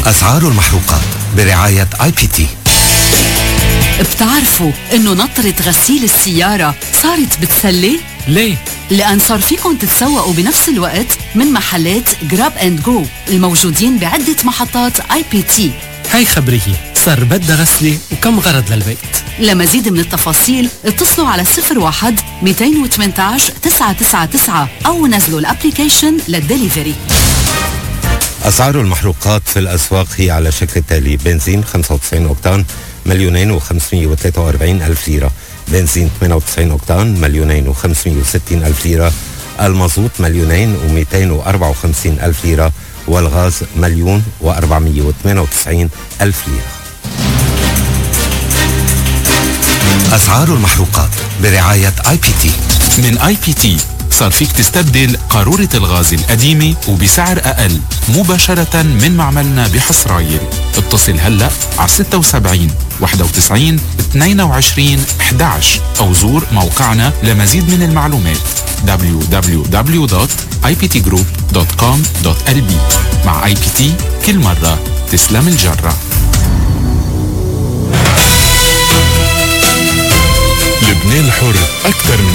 أسعار المحروقات برعاية IPT. بتعرفوا إنه نطرة غسيل السيارة صارت بتسلي؟ ليه؟ لأن صار فيكن تتسوقوا بنفس الوقت من محلات جراب اند جو الموجودين بعدة محطات IPT. هاي خبرية، صار بدها غسلة وكم غرض للبيت. لمزيد من التفاصيل اتصلوا على 01-218-999 أو نزلوا الابليكيشن للدليفري. أسعار المحروقات في الأسواق هي على شكل التالي: بنزين 95 أوكتان 2,543,000 ليرة، بنزين 98 أوكتان 2,560,000 ليرة، المازوت 2,254,000 ليرة، والغاز 1,498,000 ليرة. أسعار المحروقات برعاية IPT. من IPT صار فيك تستبدل قارورة الغاز القديمة وبسعر أقل مباشرة من معملنا بحصرايل. اتصل هلأ على 76 91 22 11 أو زور موقعنا لمزيد من المعلومات www.iptgroup.com.lb. مع IPT كل مرة تسلم الجرة. لبنان حر أكثر من